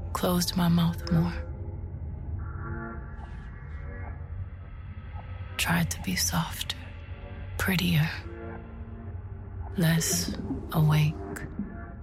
closed my mouth more. Tried to be softer, prettier, less awake.